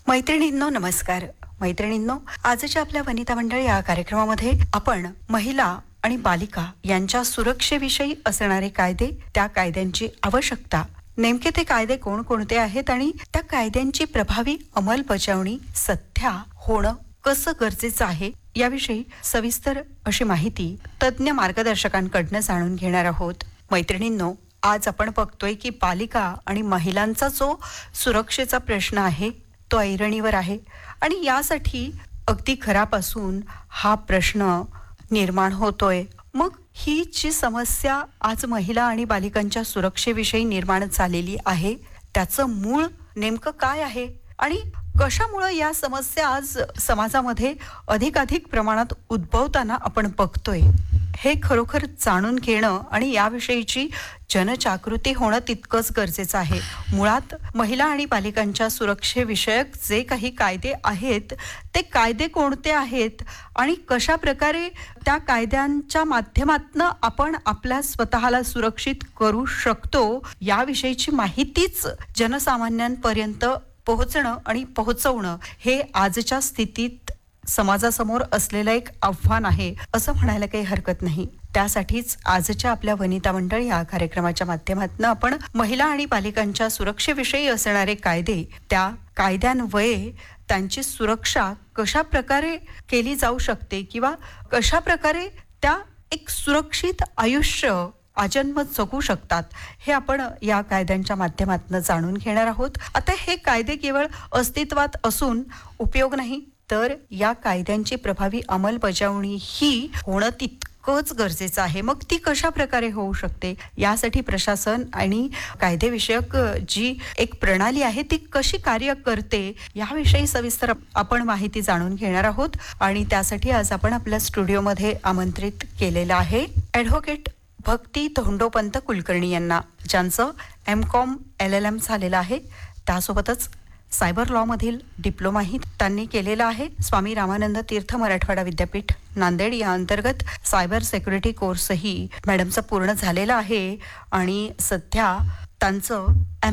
मैत्रिणींनो नमस्कार. मैत्रिणींनो, आजच्या आपल्या वनिता मंडळ या कार्यक्रमामध्ये आपण महिला आणि बालिका यांच्या सुरक्षेविषयी असणारे कायदे, त्या कायद्यांची आवश्यकता, नेमके ते कायदे कोणकोणते आहेत आणि त्या कायद्यांची प्रभावी अंमलबजावणी सध्या होणं कसं गरजेचं आहे याविषयी सविस्तर अशी माहिती तज्ञ मार्गदर्शकांकडनं जाणून घेणार आहोत. मैत्रिणींनो, आज आपण बघतोय की बालिका आणि महिलांचा जो सुरक्षेचा प्रश्न आहे तो ऐरणीवर आहे आणि यासाठी अगदी घरापासून हा प्रश्न निर्माण होतोय. मग ही जी समस्या आज महिला आणि बालिकांच्या सुरक्षेविषयी निर्माण झालेली आहे त्याचं मूळ नेमकं काय आहे आणि कशामुळे या समस्या आज समाजामध्ये अधिकाधिक प्रमाणात उद्भवताना आपण बघतोय, हे खरोखर जाणून घेणं आणि याविषयीची जनजागृती होणं तितकंच गरजेचं आहे. मुळात महिला आणि बालिकांच्या सुरक्षेविषयक जे काही कायदे आहेत ते कायदे कोणते आहेत आणि कशा प्रकारे त्या कायद्यांच्या माध्यमातून आपण आपल्या स्वतःला सुरक्षित करू शकतो याविषयीची माहितीच जनसामान्यांपर्यंत पोहोचणं आणि पोहोचवणं हे आजच्या स्थितीत समाजासमोर असलेलं एक आव्हान आहे असं म्हणायला काही हरकत नाही. त्यासाठीच आजच्या आपल्या वनिता मंडळ या कार्यक्रमाच्या माध्यमातून आपण महिला आणि बालिकांच्या सुरक्षेविषयी असणारे कायदे, त्या कायद्यान्वये त्यांची सुरक्षा कशा प्रकारे केली जाऊ शकते किंवा कशा प्रकारे त्या एक सुरक्षित आयुष्य आजन्म जगू शकतात हे आपण या कायद्यांच्या माध्यमातून जाणून घेणार आहोत. आता हे कायदे केवळ अस्तित्वात असून उपयोग नाही, तर या कायद्यांची प्रभावी अंमलबजावणी ही होणं तितकंच गरजेचं आहे. मग ती कशा प्रकारे होऊ शकते यासाठी प्रशासन आणि कायदेविषयक जी एक प्रणाली आहे ती कशी कार्य करते याविषयी सविस्तर आपण माहिती जाणून घेणार आहोत. आणि त्यासाठी आज आपण आपल्या स्टुडिओमध्ये आमंत्रित केलेलं आहे ॲडव्होकेट भक्ती धोंडोपंत कुलकर्णी यांना, ज्यांचं M.Com LLM झालेलं आहे. त्यासोबतच सायबर लॉ मधील डिप्लोमाही त्यांनी केलेला आहे. स्वामी रामानंद तीर्थ मराठवाडा विद्यापीठ नांदेड या अंतर्गत सायबर सिक्युरिटी कोर्सही मॅडमचं पूर्ण झालेला आहे आणि सध्या त्यांचं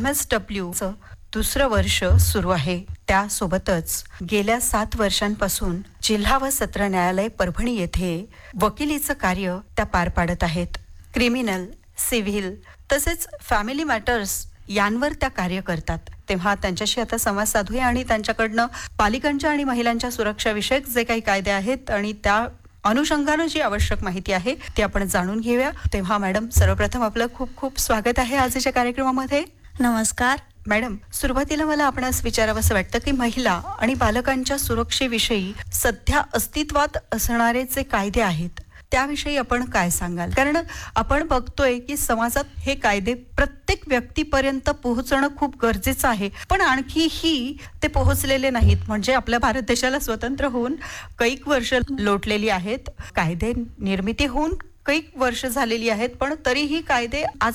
MSW दुसरं वर्ष सुरू आहे. त्यासोबतच गेल्या 7 वर्षांपासून जिल्हा व सत्र न्यायालय परभणी येथे वकिलीचं कार्य त्या पार पाडत आहेत. क्रिमिनल, सिव्हिल तसेच फॅमिली मॅटर्स यांवर त्या कार्य करतात. तेव्हा त्यांच्याशी आता संवाद साधूया आणि त्यांच्याकडनं बालिकांच्या आणि महिलांच्या सुरक्षाविषयक जे काही कायदे आहेत आणि त्या अनुषंगानं जी आवश्यक माहिती आहे ती आपण जाणून घेऊया. तेव्हा मॅडम, सर्वप्रथम आपलं खूप खूप स्वागत आहे आजच्या कार्यक्रमामध्ये. नमस्कार मॅडम, सुरुवातीला मला आपणास विचारावंसं वाटतं की महिला आणि बालकांच्या सुरक्षेविषयी सध्या अस्तित्वात असणारे जे कायदे आहेत त्याविषयी आपण काय सांगाल? कारण आपण बघतोय की समाजात हे कायदे प्रत्येक व्यक्तीपर्यंत पोहोचणं खूप गरजेचं आहे, पण आणखीही ते पोहोचलेले नाहीत. म्हणजे आपल्या भारत देशाला स्वतंत्र होऊन कैक वर्ष लोटलेली आहेत, कायदे निर्मिती होऊन कैक वर्ष झालेली आहेत, पण तरीही कायदे आज